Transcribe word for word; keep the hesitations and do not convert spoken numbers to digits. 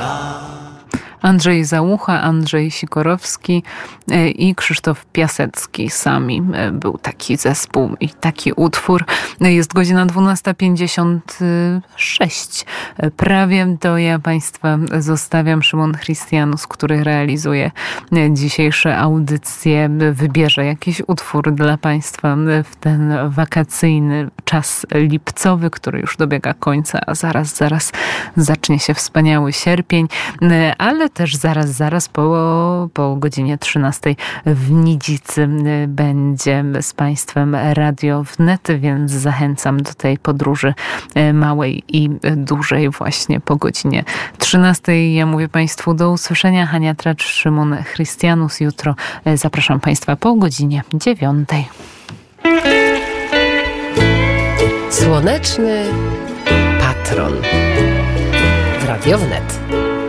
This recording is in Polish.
Andrzej Załucha, Andrzej Sikorowski i Krzysztof Piasecki. Sami był taki zespół i taki utwór. Jest godzina dwunasta pięćdziesiąt sześć. Prawie to ja Państwa zostawiam. Szymon Christianus, który realizuje dzisiejsze audycje, wybierze jakiś utwór dla Państwa w ten wakacyjny czas lipcowy, który już dobiega końca, a zaraz, zaraz zacznie się wspaniały sierpień, ale też zaraz, zaraz po, po godzinie trzynastej w Nidzicy będzie z Państwem Radio Wnet, więc zachęcam do tej podróży małej i dużej właśnie po godzinie trzynastej. Ja mówię Państwu do usłyszenia. Hania Tracz, Szymon Christianus. Jutro zapraszam Państwa po godzinie dziewiątej. Słoneczny patron w Radio Wnet.